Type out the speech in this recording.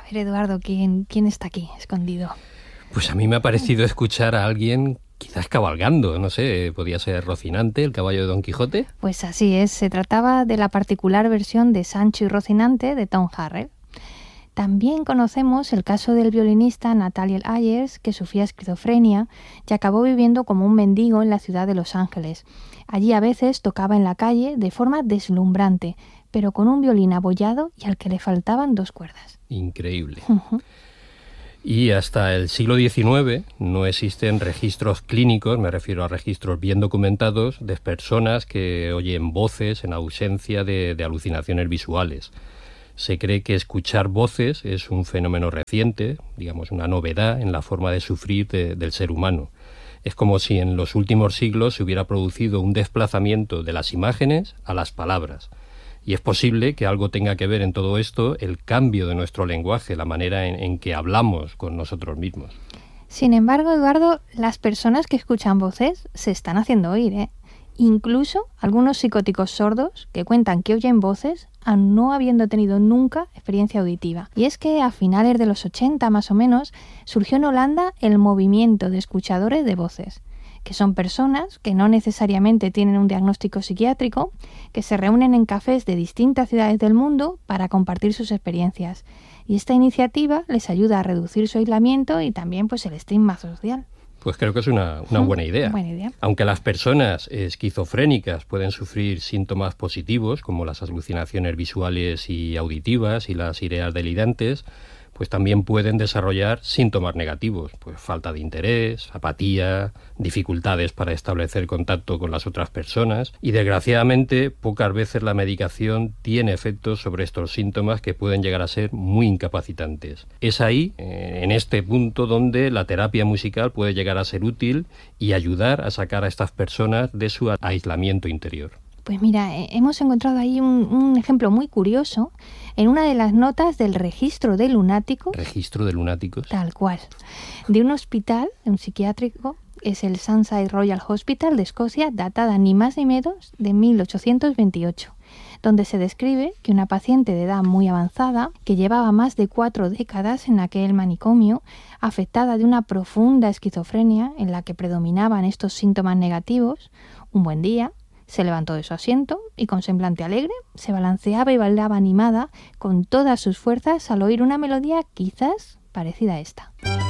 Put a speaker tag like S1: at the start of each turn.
S1: ver, Eduardo, ¿quién está aquí, escondido?
S2: Pues a mí me ha parecido escuchar a alguien quizás cabalgando, no sé, podía ser Rocinante, el caballo de Don Quijote.
S1: Pues así es, se trataba de la particular versión de Sancho y Rocinante de Tom Harrell. También conocemos el caso del violinista Nathaniel Ayers, que sufría esquizofrenia y acabó viviendo como un mendigo en la ciudad de Los Ángeles. Allí a veces tocaba en la calle de forma deslumbrante, pero con un violín abollado y al que le faltaban 2 cuerdas.
S2: Increíble. Y hasta el siglo XIX no existen registros clínicos, me refiero a registros bien documentados, de personas que oyen voces en ausencia de alucinaciones visuales. Se cree que escuchar voces es un fenómeno reciente, digamos una novedad en la forma de sufrir del ser humano. Es como si en los últimos siglos se hubiera producido un desplazamiento de las imágenes a las palabras. Y es posible que algo tenga que ver en todo esto el cambio de nuestro lenguaje, la manera en que hablamos con nosotros mismos.
S1: Sin embargo, Eduardo, las personas que escuchan voces se están haciendo oír, ¿eh? Incluso algunos psicóticos sordos que cuentan que oyen voces aun no habiendo tenido nunca experiencia auditiva. Y es que a finales de los 80 más o menos surgió en Holanda el movimiento de escuchadores de voces, que son personas que no necesariamente tienen un diagnóstico psiquiátrico, que se reúnen en cafés de distintas ciudades del mundo para compartir sus experiencias. Y esta iniciativa les ayuda a reducir su aislamiento y también pues el estigma social.
S2: Pues creo que es una buena idea.
S1: Buena idea.
S2: Aunque las personas esquizofrénicas pueden sufrir síntomas positivos, como las alucinaciones visuales y auditivas y las ideas delirantes, pues también pueden desarrollar síntomas negativos, pues falta de interés, apatía, dificultades para establecer contacto con las otras personas y desgraciadamente pocas veces la medicación tiene efectos sobre estos síntomas que pueden llegar a ser muy incapacitantes. Es ahí, en este punto, donde la terapia musical puede llegar a ser útil y ayudar a sacar a estas personas de su aislamiento interior.
S1: Pues mira, hemos encontrado ahí un ejemplo muy curioso en una de las notas del registro de lunáticos.
S2: ¿Registro de lunáticos?
S1: Tal cual. De un hospital, un psiquiátrico, es el Sunside Royal Hospital de Escocia, datada ni más ni menos de 1828, donde se describe que una paciente de edad muy avanzada, que llevaba más de 4 décadas en aquel manicomio, afectada de una profunda esquizofrenia en la que predominaban estos síntomas negativos, un buen día se levantó de su asiento y con semblante alegre se balanceaba y bailaba animada con todas sus fuerzas al oír una melodía quizás parecida a esta.